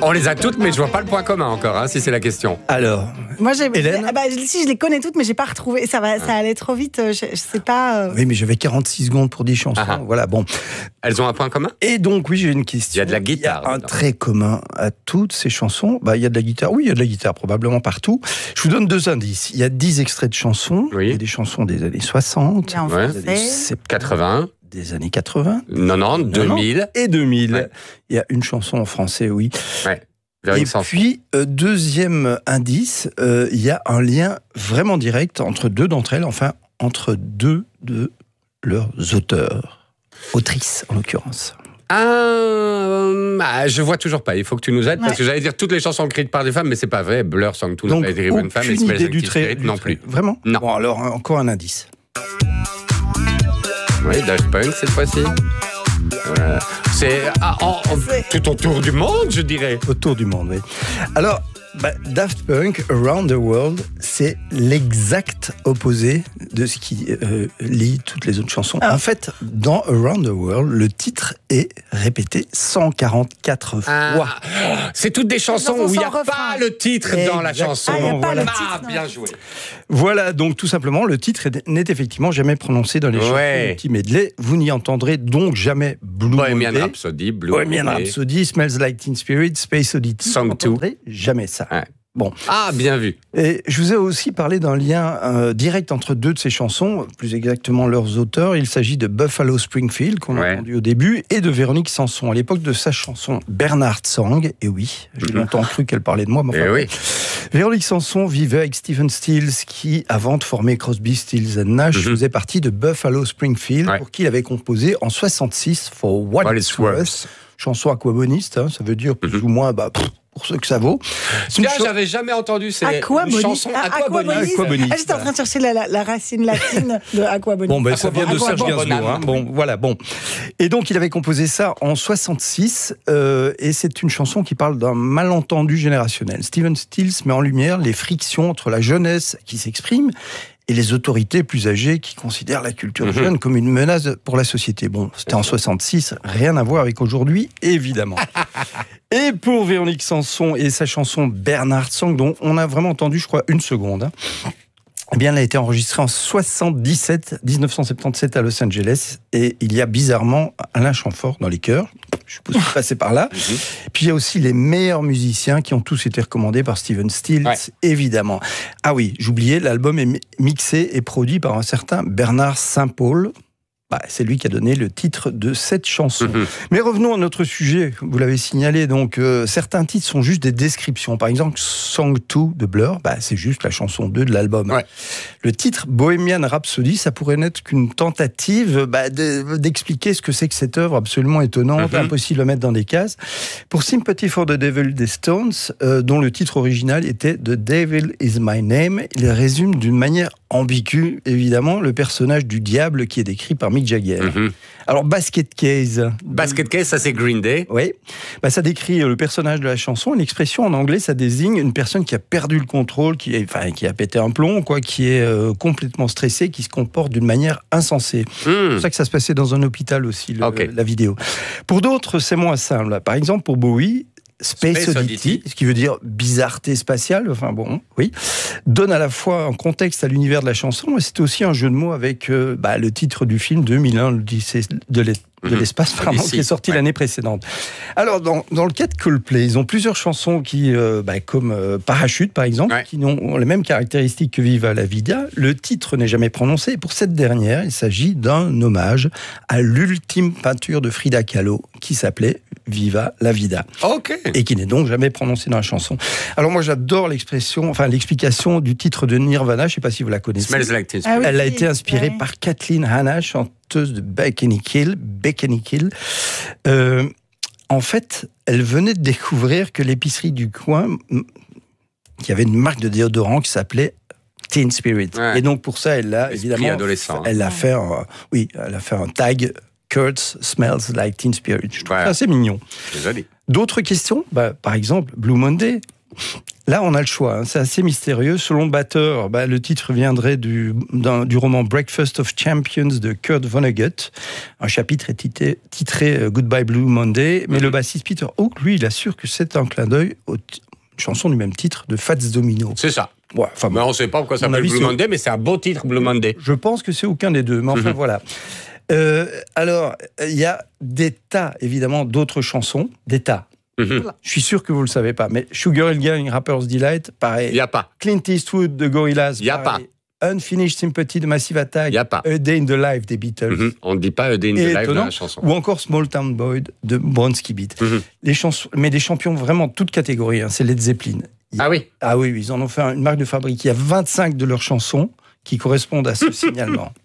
On les a toutes, mais je vois pas le point commun encore, hein, si c'est la question. Alors, Moi, Hélène si je les connais toutes, mais j'ai pas retrouvé. Ça allait trop vite. Je sais pas. oui, mais j'avais 46 secondes pour 10 chansons. Ah. Voilà, bon. Elles ont un point commun? Et donc, oui, j'ai une question. Il y a de la guitare. Il y a un trait commun à toutes ces chansons. Il y a de la guitare. Oui, il y a de la guitare, probablement partout. Je vous donne 2 indices. Il y a 10 extraits de chansons. Oui. Il y a des chansons des années 60, Il y a en Ouais. français. des années 70, 80, des années 80. 90, 2000. Et 2000. Ouais. Il y a une chanson en français, oui. Ouais. Et Véronique Sanson. puis, deuxième indice, il y a un lien vraiment direct entre 2 d'entre elles, enfin, entre 2 de leurs auteurs. Autrices, en l'occurrence. Je vois toujours pas. Il faut que tu nous aides parce que j'allais dire toutes les chansons écrites par des femmes, mais c'est pas vrai. Blur, Song 2, Donc, n'a pas été une femme, et aucune Smells idée Like du Teen trait Spirit non plus. Vraiment? Non. Bon, alors, encore un indice. Oui, Daft Punk cette fois-ci. C'est tout autour du monde, je dirais. Autour du monde, oui. Alors, Daft Punk, Around the World, c'est l'exact opposé de ce qui lie toutes les autres chansons. En fait, dans Around the World, le titre est répété 144 fois. C'est toutes des chansons où il n'y a sans pas refrain. le titre dans la chanson. Exactement, il n'y a pas voilà. le titre. non. Bien joué. Voilà, donc tout simplement, le titre n'est effectivement jamais prononcé dans les chansons multi-medley. Vous n'y entendrez donc jamais Blue Bohemian Monday, Rhapsody, Blue Bohemian Monday. Rhapsody, Smells Like Teen Spirit, Space Oddity. Song Vous n'entendrez jamais ça. Ouais. Bon. Ah, bien vu. Et je vous ai aussi parlé d'un lien direct entre 2 de ces chansons, plus exactement leurs auteurs. Il s'agit de Buffalo Springfield, qu'on a entendu au début, et de Véronique Sanson. À l'époque de sa chanson Bernard Song, et oui, j'ai longtemps cru qu'elle parlait de moi, mais enfin, oui. Véronique Sanson vivait avec Stephen Stills, qui, avant de former Crosby, Stills & Nash, faisait partie de Buffalo Springfield, pour qui il avait composé en 66 For What It's Worth, chanson aquaboniste, hein, ça veut dire plus ou moins, pour ce que ça vaut. Tiens, j'avais jamais entendu ces chansons Aquaboniste. J'étais en train de chercher la racine latine de Aquaboniste. Bon, ça vient de Serge Gainsbourg. Aquaboniste. Bon, voilà, bon. Et donc, il avait composé ça en 66, et c'est une chanson qui parle d'un malentendu générationnel. Stephen Stills met en lumière les frictions entre la jeunesse qui s'exprime et les autorités plus âgées qui considèrent la culture jeune comme une menace pour la société. Bon, c'était en 66, rien à voir avec aujourd'hui, évidemment. Et pour Véronique Sanson et sa chanson Bernard Song, dont on a vraiment entendu, je crois, 1 seconde, eh bien, elle a été enregistrée en 1977 à Los Angeles, et il y a bizarrement Alain Chamfort dans les chœurs. Je suppose qu'il passait par là. Puis il y a aussi les meilleurs musiciens qui ont tous été recommandés par Stephen Stills, évidemment. Ah oui, j'oubliais, l'album est mixé et produit par un certain Bernard Saint-Paul. C'est lui qui a donné le titre de cette chanson. Mais revenons à notre sujet, vous l'avez signalé, donc certains titres sont juste des descriptions. Par exemple, Song 2 de Blur, c'est juste la chanson 2 de l'album. Ouais. Le titre Bohemian Rhapsody, ça pourrait n'être qu'une tentative d'expliquer ce que c'est que cette œuvre absolument étonnante, impossible à mettre dans des cases. Pour Sympathy for the Devil des Stones, dont le titre original était The Devil is My Name, il résume d'une manière ambiguë, évidemment, le personnage du diable qui est décrit par Mick Jagger. Alors, Basket Case. Basket Case, ça c'est Green Day. Oui. Ça décrit le personnage de la chanson. L'expression en anglais, ça désigne une personne qui a perdu le contrôle, qui a pété un plomb, qui est complètement stressée, qui se comporte d'une manière insensée. C'est pour ça que ça se passait dans un hôpital aussi, la vidéo. Pour d'autres, c'est moins simple. Par exemple, pour Bowie, Space Oddity, ce qui veut dire bizarreté spatiale, donne à la fois un contexte à l'univers de la chanson, et c'est aussi un jeu de mots avec le titre du film 2001, l'Odyssée de l'espace, qui est sorti l'année précédente. Alors, dans le cas de Coldplay, ils ont plusieurs chansons qui, comme Parachute, par exemple, qui ont les mêmes caractéristiques que Viva la Vida. Le titre n'est jamais prononcé, et pour cette dernière, il s'agit d'un hommage à l'ultime peinture de Frida Kahlo, qui s'appelait Viva la Vida. Et qui n'est donc jamais prononcé dans la chanson. Alors moi, j'adore l'explication du titre de Nirvana, je ne sais pas si vous la connaissez. Smells Like Teen Spirit. Elle a été inspirée par Kathleen Hanna, chanteuse de Bikini Kill. En fait, elle venait de découvrir que l'épicerie du coin, qui avait une marque de déodorant qui s'appelait Teen Spirit. Et donc pour ça, elle a évidemment, elle a fait un tag. Kurtz Smells Like Teen Spirit. Je trouve ça assez mignon. C'est joli. D'autres questions ? Par exemple, Blue Monday. Là, on a le choix. C'est assez mystérieux. Selon le batteur, le titre viendrait du roman Breakfast of Champions de Kurt Vonnegut. Un chapitre est titré Goodbye Blue Monday. Mais le bassiste Peter Hook, lui, il assure que c'est un clin d'œil aux chansons du même titre de Fats Domino. C'est ça. Ouais, mais on ne sait pas pourquoi ça s'appelle Blue Monday, mais c'est un beau titre, Blue Monday. Je pense que c'est aucun des deux. Mais enfin, voilà. Alors, il y a des tas, évidemment, d'autres chansons. Des tas. Je suis sûr que vous le savez pas, mais Sugar Hill Gang, Rapper's Delight, pareil. Il y a pas. Clint Eastwood de Gorillaz, il y a pareil. Pas. Unfinished Sympathy de Massive Attack. Il y a pas. A Day in the Life des Beatles. On ne dit pas A Day in the Life dans la chanson. Ou encore Small Town Boy de Bronski Beat. Les chansons, mais des champions vraiment toutes catégories. C'est Led Zeppelin. Ah oui. Ah oui, ils en ont fait une marque de fabrique. Il y a 25 de leurs chansons qui correspondent à ce signalement.